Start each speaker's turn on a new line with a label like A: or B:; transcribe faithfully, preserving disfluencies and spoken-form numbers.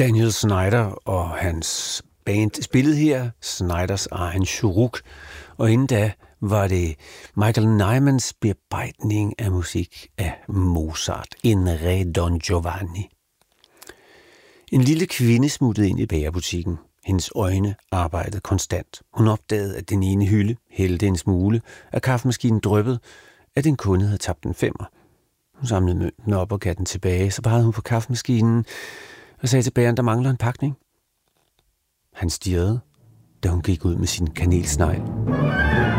A: Daniel Snyder og hans band spillede her Snyders egen Shuruk, og inden da var det Michael Nymans bearbejdning af musik af Mozart, en Re Don Giovanni. En lille kvinde smuttede ind i bagerbutikken. Hendes øjne arbejdede konstant. Hun opdagede, at den ene hylde hældte en smule, at kaffemaskinen dryppede, at en kunde havde tabt en femmer. Hun samlede mønten op og gav den tilbage, så pegede hun på kaffemaskinen og sagde til bageren, der mangler en pakning. Han stirrede, da hun gik ud med sin kanelsnegl.